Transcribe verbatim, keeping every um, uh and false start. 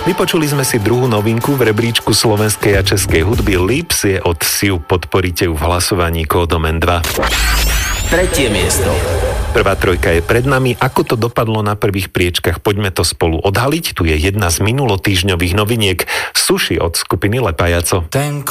Vypočuli sme si druhú novinku v rebríčku slovenskej a českej hudby. Lips je od Siu, podporíte ju v hlasovaní kódom en dva. Tretie miesto. Prvá trojka je pred nami. Ako to dopadlo na prvých priečkach? Poďme to spolu odhaliť. Tu je jedna z minulotýždňových noviniek. Sushi od skupiny Lepajaco. Ten